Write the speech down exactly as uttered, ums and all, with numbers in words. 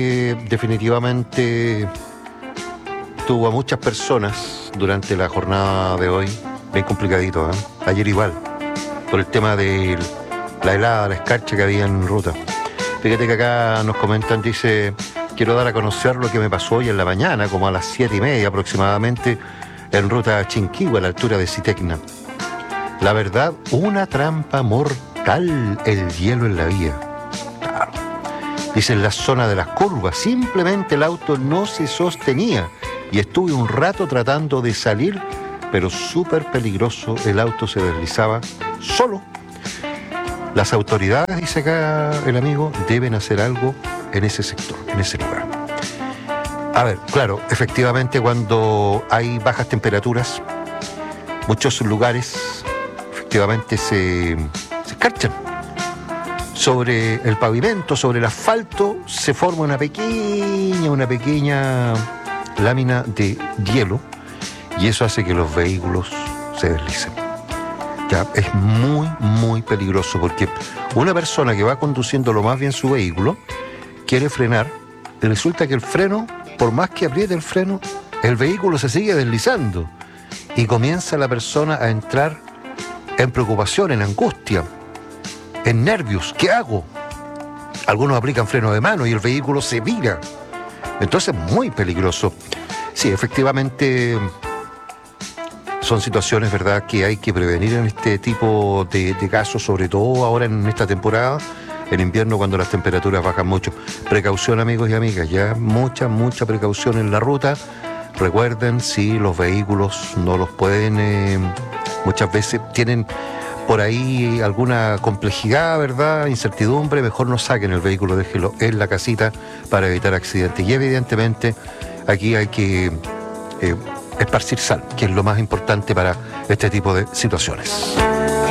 Eh, definitivamente tuvo a muchas personas durante la jornada de hoy bien complicadito, ¿eh? Ayer igual, por el tema de la helada, la escarcha que había en ruta. Fíjate que acá nos comentan, dice, quiero dar a conocer lo que me pasó hoy en la mañana, como a las siete y media aproximadamente, en ruta a Chinquihue, a la altura de Citecna. La verdad, una trampa mortal, el hielo en la vía. Claro. Dice, en la zona de las curvas, simplemente el auto no se sostenía y estuve un rato tratando de salir, pero súper peligroso, el auto se deslizaba solo. Las autoridades, dice acá el amigo, deben hacer algo en ese sector, en ese lugar. A ver, claro, efectivamente cuando hay bajas temperaturas, muchos lugares efectivamente se, se escarchan. Sobre el pavimento, sobre el asfalto, se forma una pequeña, una pequeña lámina de hielo y eso hace que los vehículos se deslicen. Ya, es muy, muy peligroso porque una persona que va conduciendo lo más bien su vehículo quiere frenar y resulta que el freno, por más que apriete el freno, el vehículo se sigue deslizando y comienza la persona a entrar en preocupación, en angustia, en nervios. ¿Qué hago? Algunos aplican freno de mano y el vehículo se vira. Entonces es muy peligroso. Sí, efectivamente son situaciones, ¿verdad?, que hay que prevenir en este tipo de, de casos, sobre todo ahora en esta temporada, en invierno cuando las temperaturas bajan mucho. Precaución, amigos y amigas, ya mucha, mucha precaución en la ruta. Recuerden, si los vehículos no los pueden, eh, muchas veces tienen por ahí alguna complejidad, ¿verdad?, incertidumbre, mejor no saquen el vehículo, déjelo en la casita para evitar accidentes. Y evidentemente aquí hay que eh, esparcir sal, que es lo más importante para este tipo de situaciones.